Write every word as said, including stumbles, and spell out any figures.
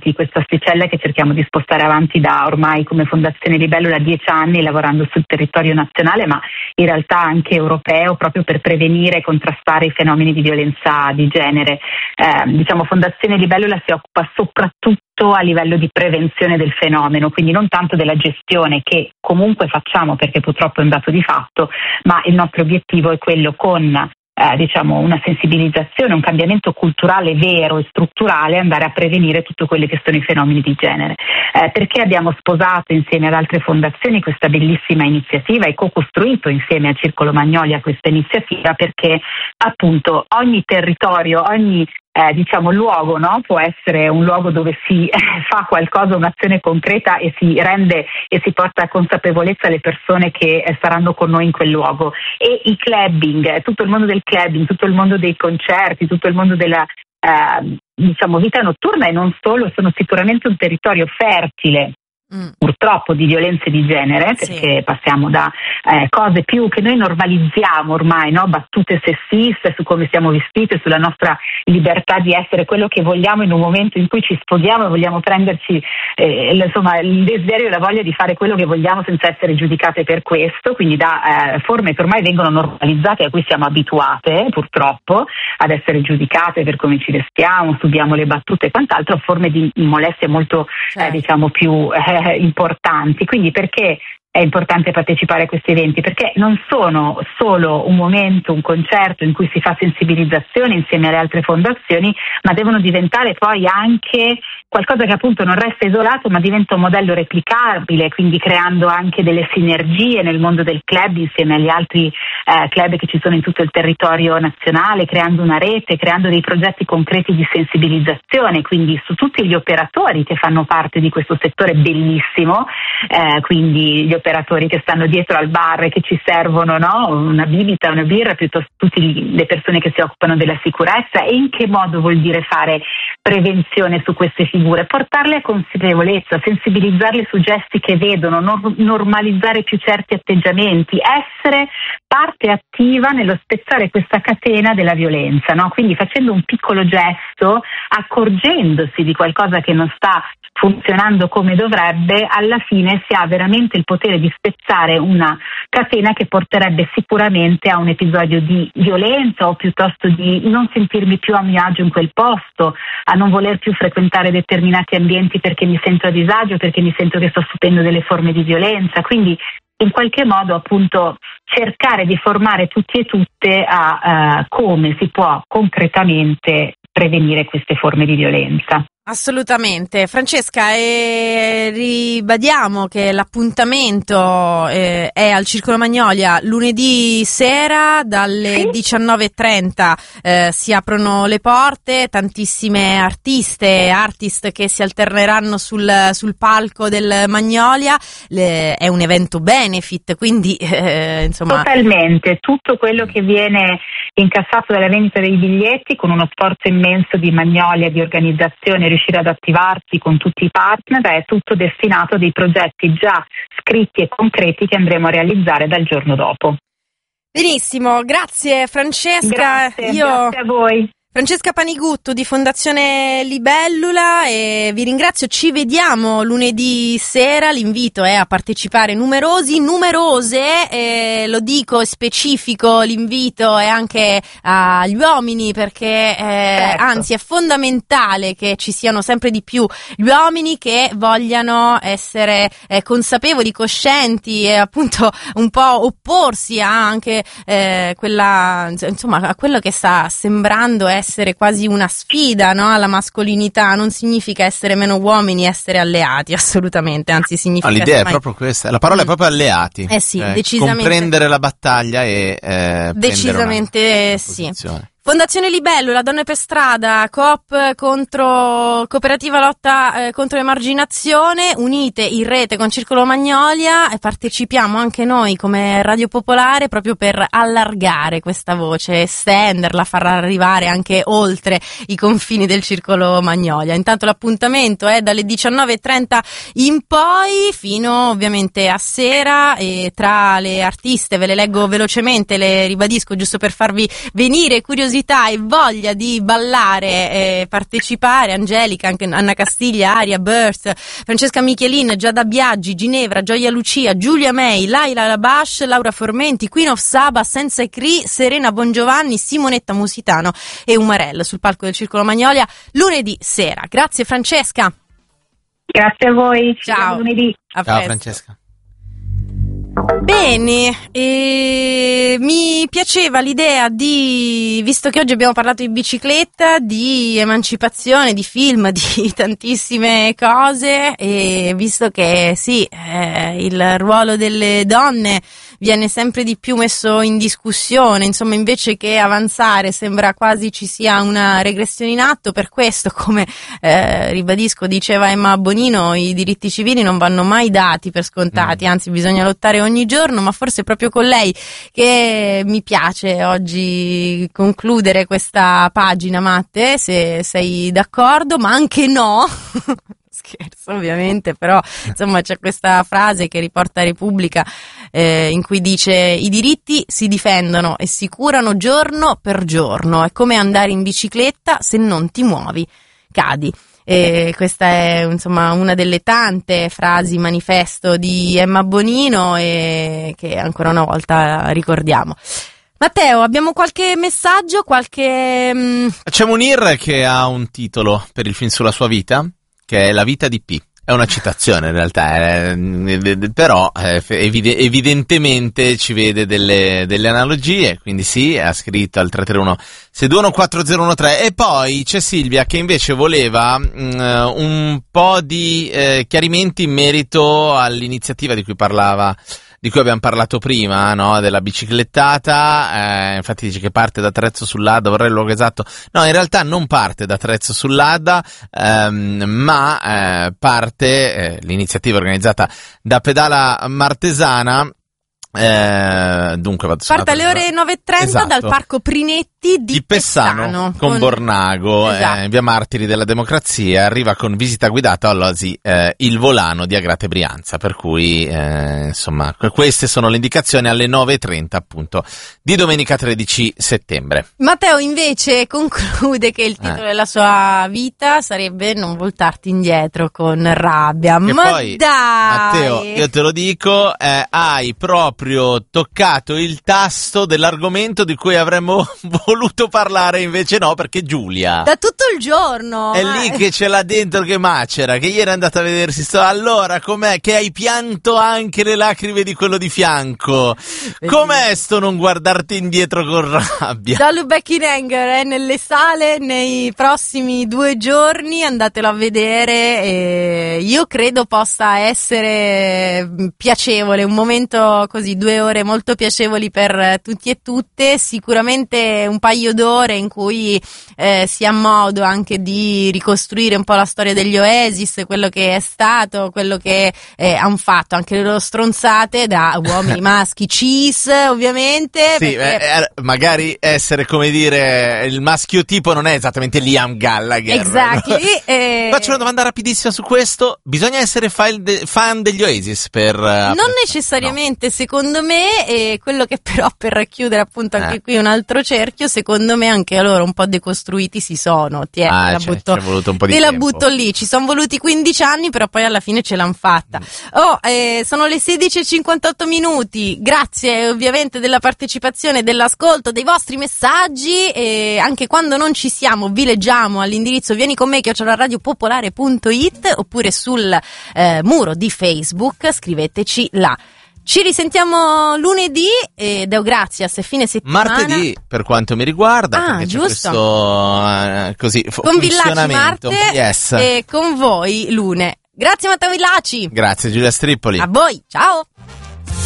avanti, questa asticella che cerchiamo di spostare avanti da ormai come Fondazione Libellula dieci anni, lavorando sul territorio nazionale ma in realtà anche europeo, proprio per prevenire e contrastare i fenomeni di violenza di genere. Eh, diciamo Fondazione Libellula si occupa soprattutto a livello di prevenzione del fenomeno, quindi non tanto della gestione, che comunque facciamo perché purtroppo è un dato di fatto, ma il nostro obiettivo è quello con Eh, diciamo una sensibilizzazione, un cambiamento culturale vero e strutturale, andare a prevenire tutto quelli che sono i fenomeni di genere. Eh, perché abbiamo sposato insieme ad altre fondazioni questa bellissima iniziativa e co-costruito insieme a Circolo Magnolia questa iniziativa? Perché appunto ogni territorio, ogni Eh, diciamo luogo, no? Può essere un luogo dove si eh, fa qualcosa, un'azione concreta e si rende e si porta a consapevolezza le persone che eh, saranno con noi in quel luogo. E i clubbing, tutto il mondo del clubbing, tutto il mondo dei concerti, tutto il mondo della eh, diciamo vita notturna e non solo, sono sicuramente un territorio fertile Mm. purtroppo di violenze di genere, perché sì. passiamo da eh, cose più che noi normalizziamo ormai, no? Battute sessiste su come siamo vestite, sulla nostra libertà di essere quello che vogliamo in un momento in cui ci sposiamo e vogliamo prenderci eh, insomma il desiderio e la voglia di fare quello che vogliamo senza essere giudicate per questo, quindi da eh, forme che ormai vengono normalizzate, a cui siamo abituate purtroppo ad essere giudicate per come ci vestiamo, subiamo le battute e quant'altro, a forme di molestie molto certo. eh, diciamo più eh, importanti. Quindi perché è importante partecipare a questi eventi? Perché non sono solo un momento, un concerto in cui si fa sensibilizzazione insieme alle altre fondazioni, ma devono diventare poi anche qualcosa che appunto non resta isolato ma diventa un modello replicabile, quindi creando anche delle sinergie nel mondo del club insieme agli altri eh, club che ci sono in tutto il territorio nazionale, creando una rete, creando dei progetti concreti di sensibilizzazione, quindi su tutti gli operatori che fanno parte di questo settore bellissimo, eh, quindi gli operatori che stanno dietro al bar e che ci servono, no? Una bibita, una birra, piuttosto tutte le persone che si occupano della sicurezza. E in che modo vuol dire fare prevenzione su queste figure? Portarle a consapevolezza, sensibilizzarle su gesti che vedono, nor- normalizzare più certi atteggiamenti, essere parte attiva nello spezzare questa catena della violenza, no? Quindi facendo un piccolo gesto, accorgendosi di qualcosa che non sta funzionando come dovrebbe, alla fine si ha veramente il potere di spezzare una catena che porterebbe sicuramente a un episodio di violenza o piuttosto di non sentirmi più a mio agio in quel posto, a non voler più frequentare determinati ambienti perché mi sento a disagio, perché mi sento che sto subendo delle forme di violenza. Quindi in qualche modo appunto cercare di formare tutti e tutte a uh, come si può concretamente prevenire queste forme di violenza. Assolutamente. Francesca, eh, ribadiamo che l'appuntamento eh, è al Circolo Magnolia lunedì sera dalle sì. diciannove e trenta, eh, si aprono le porte, tantissime artiste e artist che si alterneranno sul, sul palco del Magnolia, le, è un evento benefit, quindi eh, insomma... Totalmente, tutto quello che viene incassato dalla vendita dei biglietti, con uno sforzo immenso di Magnolia, di organizzazione, riuscire ad attivarsi con tutti i partner, è tutto destinato a dei progetti già scritti e concreti che andremo a realizzare dal giorno dopo. Benissimo, grazie Francesca. Grazie, Io... grazie a voi. Francesca Panigutto di Fondazione Libellula, e vi ringrazio, ci vediamo lunedì sera, l'invito è a partecipare numerosi, numerose, eh, lo dico, specifico, l'invito è anche agli uomini perché eh, certo. anzi è fondamentale che ci siano sempre di più gli uomini che vogliano essere eh, consapevoli, coscienti e appunto un po' opporsi a anche eh, quella, insomma, a quello che sta sembrando essere essere quasi una sfida, no? Alla mascolinità. Non significa essere meno uomini, essere alleati, assolutamente, anzi significa... No, l'idea ormai... è proprio questa, la parola mm. è proprio alleati. Eh sì, eh, decisamente. Comprendere la battaglia e eh, decisamente una, una sì. posizione. Fondazione Libellula, Donne per Strada, Coop contro Cooperativa Lotta eh, contro l'Emarginazione, unite in rete con Circolo Magnolia, e partecipiamo anche noi come Radio Popolare proprio per allargare questa voce, estenderla, farla arrivare anche oltre i confini del Circolo Magnolia. Intanto l'appuntamento è dalle diciannove e trenta in poi fino ovviamente a sera, e tra le artiste ve le leggo velocemente, le ribadisco giusto per farvi venire curiosità curiosità e voglia di ballare e partecipare, Angelica, anche Anna Castiglia, Aria, Birth, Francesca Michelin, Giada Biaggi, Ginevra, Gioia Lucia, Giulia May, Laila Labash, Laura Formenti, Queen of Saba, Senza Cri, Serena Bongiovanni, Simonetta Musitano e Umarell sul palco del Circolo Magnolia lunedì sera. Grazie Francesca. Grazie a voi. Ciao. Lunedì. A Ciao presto. Francesca. Bene, e mi piaceva l'idea di, visto che oggi abbiamo parlato di bicicletta, di emancipazione, di film, di tantissime cose, e visto che sì, eh, il ruolo delle donne viene sempre di più messo in discussione, insomma, invece che avanzare sembra quasi ci sia una regressione in atto. Per questo, come eh, ribadisco, diceva Emma Bonino, i diritti civili non vanno mai dati per scontati, mm. anzi bisogna lottare ogni giorno, ma forse è proprio con lei che mi piace oggi concludere questa pagina, Matte, se sei d'accordo, ma anche no. Scherzo ovviamente, però insomma c'è questa frase che riporta Repubblica eh, in cui dice: i diritti si difendono e si curano giorno per giorno, è come andare in bicicletta, se non ti muovi cadi. E questa è insomma una delle tante frasi manifesto di Emma Bonino e che ancora una volta ricordiamo. Matteo, abbiamo qualche messaggio, qualche... Mh... C'è Munir che ha un titolo per il film sulla sua vita, che è La vita di P. È una citazione in realtà, eh, però eh, evide- evidentemente ci vede delle, delle analogie, quindi sì, ha scritto al tre tre uno sei due uno quattro zero uno tre. E poi c'è Silvia che invece voleva mh, un po' di eh, chiarimenti in merito all'iniziativa di cui parlava di cui abbiamo parlato prima, no? Della biciclettata, eh, infatti dice che parte da Trezzo sull'Adda, vorrei il luogo esatto. No, in realtà non parte da Trezzo sull'Adda, ehm, ma eh, parte eh, l'iniziativa organizzata da Pedala Martesana. Eh, dunque vado parte alle ore nove e trenta esatto. dal parco Prinetti di, di Pessano, Pessano con, con Bornago, esatto. eh, via Martiri della Democrazia. Arriva con visita guidata all'Oasi eh, Il Volano di Agrate Brianza, per cui eh, insomma queste sono le indicazioni alle nove e trenta appunto di domenica tredici settembre. Matteo invece conclude che il titolo eh. della sua vita sarebbe Non voltarti indietro con rabbia. E ma poi, dai Matteo, io te lo dico, eh, hai proprio toccato il tasto dell'argomento di cui avremmo voluto parlare, invece no, perché Giulia da tutto il giorno è lì che ce l'ha dentro, che macera, che ieri è andata a vedersi sto. Allora com'è che hai pianto anche le lacrime di quello di fianco? Com'è sto non guardarti indietro con rabbia? Da Lubeck in Anger è nelle sale nei prossimi due giorni, andatelo a vedere e io credo possa essere piacevole, un momento così, due ore molto piacevoli per tutti e tutte, sicuramente un paio d'ore in cui eh, si ha modo anche di ricostruire un po' la storia degli Oasis, quello che è stato, quello che eh, hanno fatto, anche le loro stronzate da uomini maschi cis ovviamente. Sì, perché... eh, magari essere, come dire, il maschio tipo non è esattamente Liam Gallagher. Exactly. E... Faccio una domanda rapidissima su questo: bisogna essere fan, de- fan degli Oasis per... Uh, non necessariamente, no. Secondo me, e quello che però per chiudere appunto anche eh. qui un altro cerchio, secondo me anche loro un po' decostruiti si sono. Ti è, ah, la c'è, butto, c'è voluto un po' di te tempo. La butto lì, ci sono voluti quindici anni, però poi alla fine ce l'hanno fatta. Oh, eh, sono le sedici e cinquantotto minuti, grazie ovviamente della partecipazione, dell'ascolto, dei vostri messaggi, e anche quando non ci siamo vi leggiamo all'indirizzo vieni con me chiocciola radiopopolare punto it oppure sul eh, muro di Facebook, scriveteci là. Ci risentiamo lunedì e Deo grazias, fine settimana. Martedì, per quanto mi riguarda, ah, perché giusto. c'è questo uh, così f- con Villaci Marte yes. e con voi Lune. Grazie Matteo Villaci. Grazie Giulia Strippoli. A voi, ciao.